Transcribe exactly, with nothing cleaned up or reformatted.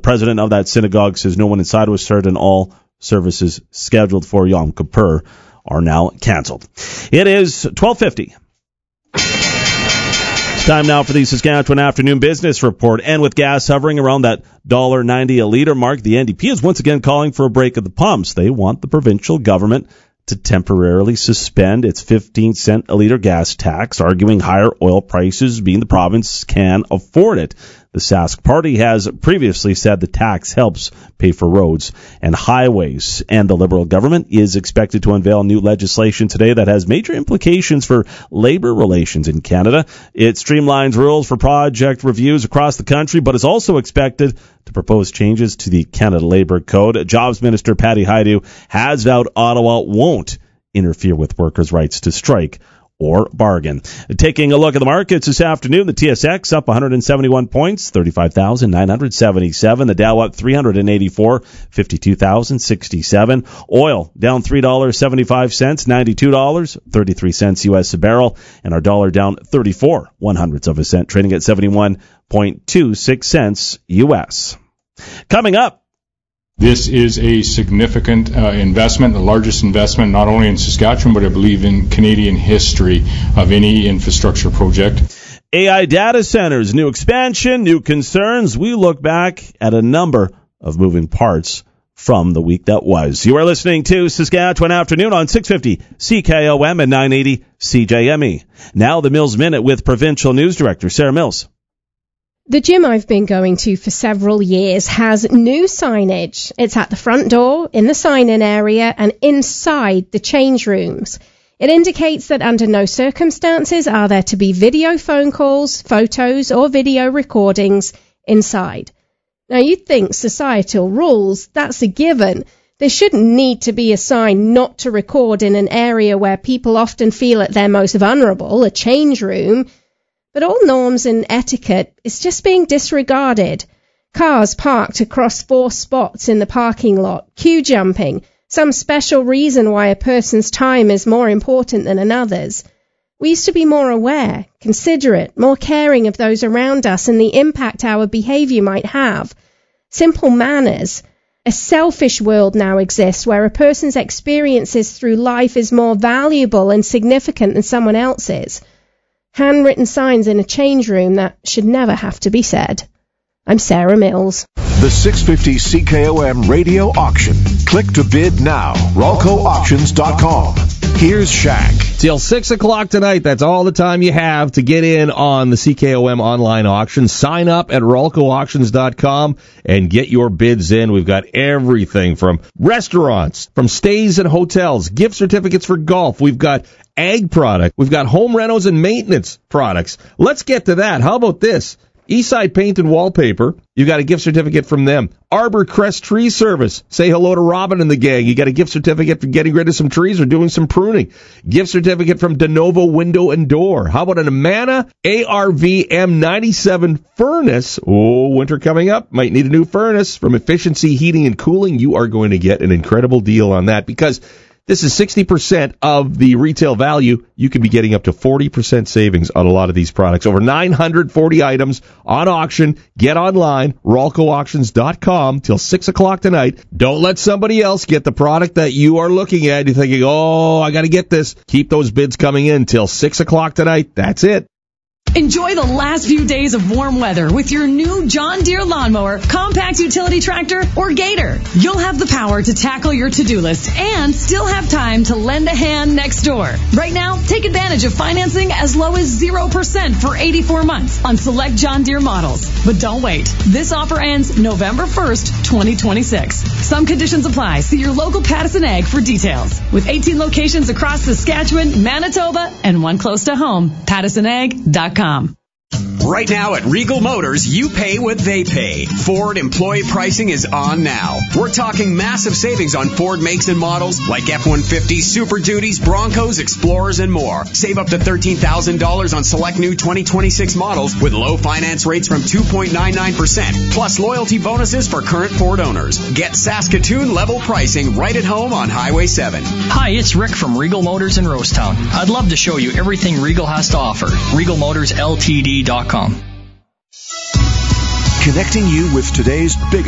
president of that synagogue says no one inside was served, and all services scheduled for Yom Kippur are now canceled. It is twelve fifty. It's time now for the Saskatchewan Afternoon Business Report. And with gas hovering around that one dollar ninety a litre mark, the N D P is once again calling for a break at the pumps. They want the provincial government to temporarily suspend its fifteen cent a litre gas tax, arguing higher oil prices mean the province can afford it. The Sask Party has previously said the tax helps pay for roads and highways, and the Liberal government is expected to unveil new legislation today that has major implications for labor relations in Canada. It streamlines rules for project reviews across the country, but is also expected to propose changes to the Canada Labour Code. Jobs Minister Patty Hajdu has vowed Ottawa won't interfere with workers' rights to strike or bargain. Taking a look at the markets this afternoon, the T S X up one hundred seventy-one points, thirty-five thousand nine hundred seventy-seven. The Dow up three hundred eighty-four, fifty-two thousand sixty-seven. Oil down three dollars and seventy-five cents, ninety-two dollars and thirty-three cents U S a barrel. And our dollar down thirty-four one hundredths of a cent, trading at seventy-one point two six cents U S. Coming up, this is a significant uh, investment, the largest investment not only in Saskatchewan, but I believe in Canadian history of any infrastructure project. A I data centers, new expansion, new concerns. We look back at a number of moving parts from the week that was. You are listening to Saskatchewan Afternoon on six fifty C K O M and nine eighty C J M E. Now the Mills Minute with Provincial News Director Sarah Mills. The gym I've been going to for several years has new signage. It's at the front door, in the sign-in area, and inside the change rooms. It indicates that under no circumstances are there to be video phone calls, photos, or video recordings inside. Now, you'd think societal rules, that's a given. There shouldn't need to be a sign not to record in an area where people often feel at their most vulnerable, a change room. But all norms and etiquette is just being disregarded. Cars parked across four spots in the parking lot, queue jumping, some special reason why a person's time is more important than another's. We used to be more aware, considerate, more caring of those around us and the impact our behavior might have. Simple manners. A selfish world now exists where a person's experiences through life is more valuable and significant than someone else's. Handwritten signs in a change room that should never have to be said. I'm Sarah Mills. The six fifty C K O M radio auction. Click to bid now. Rolco Auctions dot com. Here's Shaq. Till six o'clock tonight, that's all the time you have to get in on the C K O M online auction. Sign up at Rolco Auctions dot com and get your bids in. We've got everything from restaurants, from stays and hotels, gift certificates for golf. We've got ag product. We've got home renos and maintenance products. Let's get to that. How about this? Eastside Paint and Wallpaper, you got a gift certificate from them. Arbor Crest Tree Service, say hello to Robin and the gang. You got a gift certificate for getting rid of some trees or doing some pruning. Gift certificate from DeNovo Window and Door. How about an Amana A R V M ninety-seven furnace? Oh, winter coming up. Might need a new furnace. From Efficiency Heating and Cooling, you are going to get an incredible deal on that because this is sixty percent of the retail value. You could be getting up to forty percent savings on a lot of these products. Over nine hundred forty items on auction. Get online, Rolco Auctions dot com till six o'clock tonight. Don't let somebody else get the product that you are looking at. You're thinking, oh, I got to get this. Keep those bids coming in till six o'clock tonight. That's it. Enjoy the last few days of warm weather with your new John Deere lawnmower, compact utility tractor, or Gator. You'll have the power to tackle your to-do list and still have time to lend a hand next door. Right now, take advantage of financing as low as zero percent for eighty-four months on select John Deere models. But don't wait. This offer ends November first, twenty twenty-six. Some conditions apply. See your local Pattison Ag for details. With eighteen locations across Saskatchewan, Manitoba, and one close to home, Pattison Ag dot com. Right now at Regal Motors, you pay what they pay. Ford employee pricing is on now. We're talking massive savings on Ford makes and models like F one fifty, Super Duties, Broncos, Explorers, and more. Save up to thirteen thousand dollars on select new twenty twenty-six models with low finance rates from two point nine nine percent, plus loyalty bonuses for current Ford owners. Get Saskatoon level pricing right at home on Highway seven. Hi, it's Rick from Regal Motors in Rosetown. I'd love to show you everything Regal has to offer. Regal Motors L T D dot com. Connecting you with today's biggest